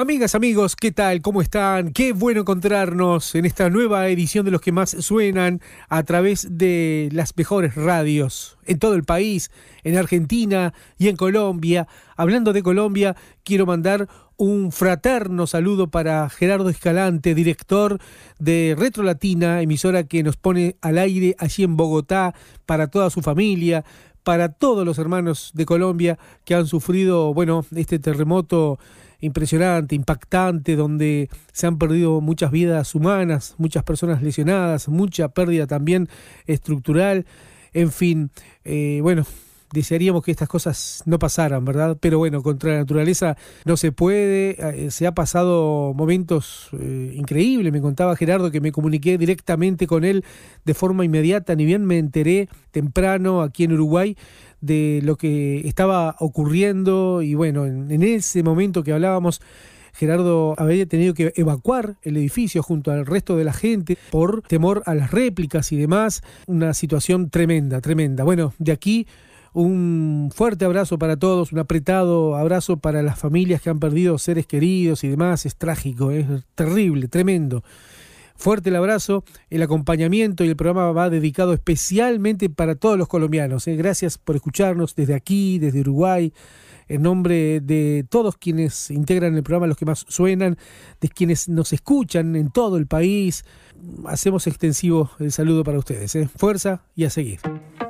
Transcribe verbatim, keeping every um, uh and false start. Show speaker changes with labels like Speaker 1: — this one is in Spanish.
Speaker 1: Amigas, amigos, ¿qué tal? ¿Cómo están? Qué bueno encontrarnos en esta nueva edición de Los que más suenan a través de las mejores radios en todo el país, en Argentina y en Colombia. Hablando de Colombia, quiero mandar un fraterno saludo para Gerardo Escalante, director de Retro Latina, emisora que nos pone al aire allí en Bogotá para toda su familia, para todos los hermanos de Colombia que han sufrido, bueno, este terremoto impresionante, impactante, donde se han perdido muchas vidas humanas, muchas personas lesionadas, mucha pérdida también estructural, en fin, eh, bueno, desearíamos que estas cosas no pasaran, ¿verdad? Pero bueno, contra la naturaleza no se puede, eh, se ha pasado momentos eh, increíbles. Me contaba Gerardo que me comuniqué directamente con él de forma inmediata, ni bien me enteré temprano aquí en Uruguay de lo que estaba ocurriendo y bueno, en, en ese momento que hablábamos, Gerardo había tenido que evacuar el edificio junto al resto de la gente por temor a las réplicas y demás. Una situación tremenda, tremenda. Bueno, de aquí un fuerte abrazo para todos, un apretado abrazo para las familias que han perdido seres queridos y demás. Es trágico, es terrible, tremendo. Fuerte el abrazo, el acompañamiento y el programa va dedicado especialmente para todos los colombianos. ¿eh? Gracias por escucharnos desde aquí, desde Uruguay, en nombre de todos quienes integran el programa Los que más suenan, de quienes nos escuchan en todo el país. Hacemos extensivo el saludo para ustedes. ¿eh? Fuerza y a seguir.